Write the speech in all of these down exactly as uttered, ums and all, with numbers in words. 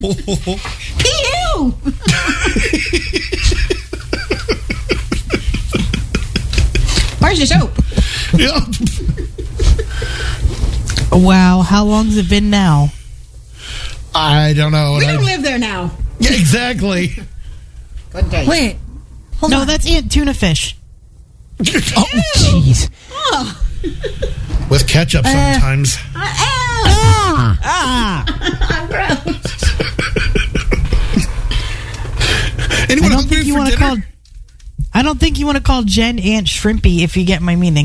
P.U. Where's your soap? Yeah. Wow, how long's it been now? I don't know. We and don't I- live there now. Yeah, exactly. Couldn't tell you. Wait. Hold no, on. that's Aunt Tuna Fish. Oh, Jeez. Oh. with ketchup sometimes. Uh, ow. Ah! I'm gross. Anyone I don't hungry think you for want to dinner? call. I don't think you want to call Jen Aunt Shrimpy if you get my meaning.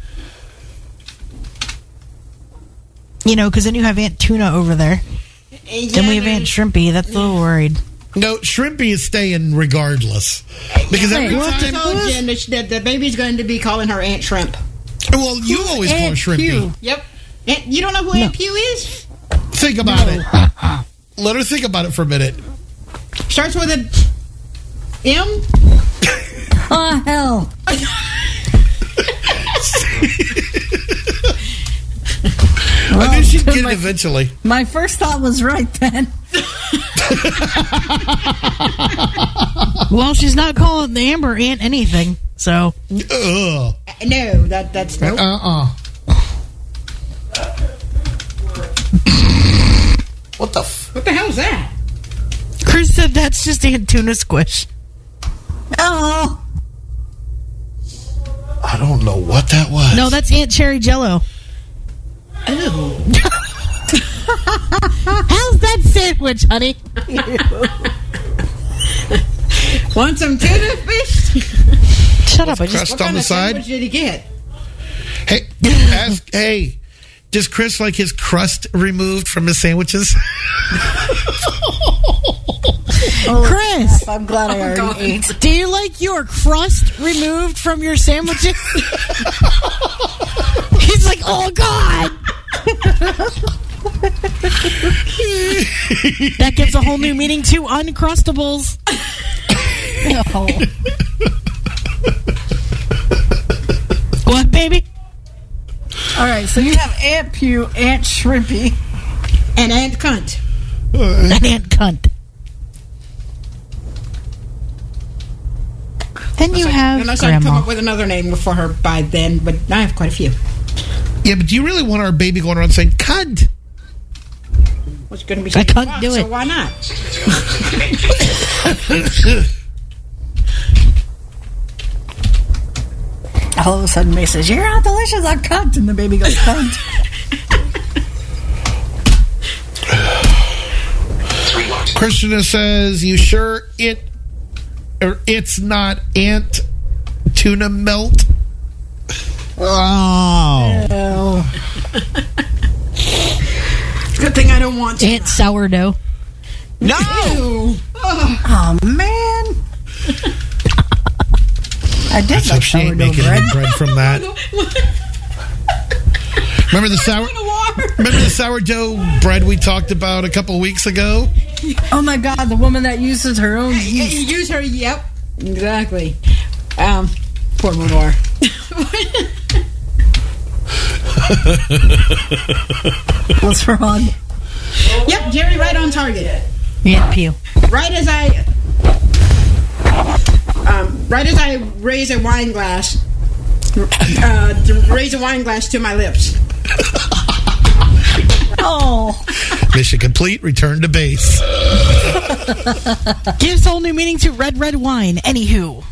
You know, because then you have Aunt Tuna over there. Then we have Aunt Shrimpy. That's a little worried. No, Shrimpy is staying regardless. Because every I time... told Jen that, that the baby's going to be calling her Aunt Shrimp. Well, you always call her Aunt Shrimpy. Pew? Yep. Aunt, you don't know who Aunt Pew is? Think about it. Let her think about it for a minute. Starts with a M? Oh, hell. I knew she'd Well, get my- it eventually. My first thought was right then. Well, she's not calling the Amber Aunt anything, so. Ugh. No, that that's no. Uh-uh. What the f... What the hell is that? Chris said that's just Aunt Tuna Squish. Oh. I don't know what that was. No, that's Aunt Cherry Jello. Oh. How's that sandwich, honey? Want some tuna fish? Shut up! I just crust What on kind the of side? sandwich did he get? Hey, ask, hey, does Chris like his crust removed from his sandwiches? Chris, I'm glad I already God. ate. do you like your crust removed from your sandwiches? He's like, oh God. That gives a whole new meaning to Uncrustables. No. What, baby? All right, so you have Aunt Pew, Aunt Shrimpy. And Aunt Cunt. An Aunt Cunt. Then you have Unless I come Grandma. up with another name for her by then, but I have quite a few. Yeah, but do you really want our baby going around saying, cunt? What's going to be? I can't fun, do so it. why not? All of a sudden, May says, "You're all delicious, I'm cunt," and the baby goes, "Cunt." Christina says, you sure it or it's not Aunt Tuna Melt? Oh. Oh. Good thing I don't want to. Aunt Sourdough. No! Ew. Oh, Oh, man. I did Let's like hope she ain't sourdough making bread. any bread from that. Remember the sour Remember the sourdough bread we talked about a couple weeks ago? Oh, my God, the woman that uses her own you yeast. use her. Yep, exactly. Um, poor Manoir. What's wrong? Yep, Jerry, right on target. Aunt Pew. Right as I, um, right as I raise a wine glass, uh, to raise a wine glass to my lips. Oh. Mission complete, return to base. Gives whole new meaning to red, red wine. Anywho.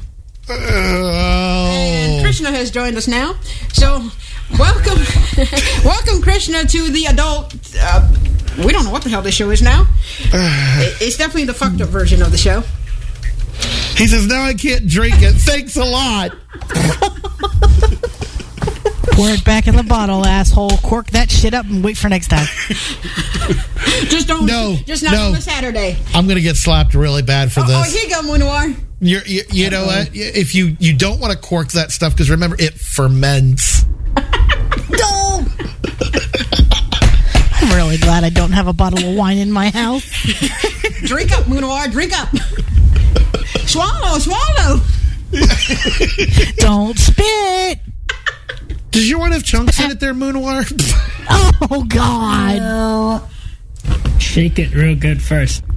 And Oh. Krishna has joined us now. So, welcome, welcome, Krishna, to the adult. Uh, we don't know what the hell this show is now. It- It's definitely the fucked up version of the show. He says, now I can't drink it. Thanks a lot. Pour it back in the bottle, asshole. Cork that shit up and wait for next time. Just don't. No, just not no. on a Saturday. I'm going to get slapped really bad for Oh, this. here you go, Manoir. You're, you, you know what? If you, you don't want to cork that stuff, because remember, it ferments. No. I'm really glad I don't have a bottle of wine in my house. Drink up, Manoir. Drink up. Swallow, swallow. Don't spit. Does your one have chunks in it there, Moonwar? Oh, God. No. Shake it real good first.